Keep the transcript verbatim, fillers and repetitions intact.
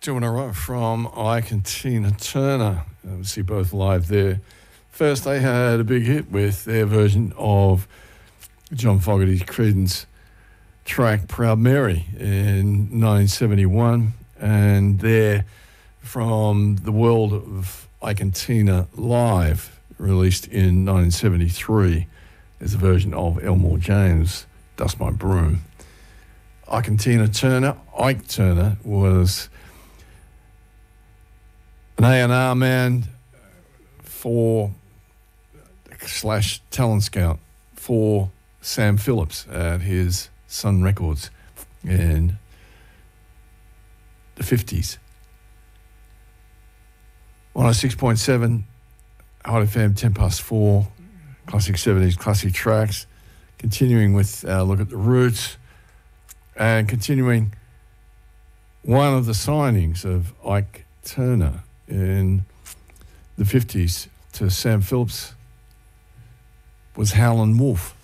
Two in a row from Ike and Tina Turner. Uh, we see both live there. First, they had a big hit with their version of John Fogerty's Creedence track Proud Mary in nineteen seventy-one. And they're from the world of Ike and Tina Live, released in nineteen seventy-three, as a version of Elmore James' Dust My Broom. Ike and Tina Turner, Ike Turner, was an A and R man for slash talent scout for Sam Phillips at his Sun Records in the fifties. one oh six point seven, Hot F M, ten past four, classic seventies, classic tracks. Continuing with our look at the roots and continuing one of the signings of Ike Turner in the fifties to Sam Phillips was Howlin' Wolf.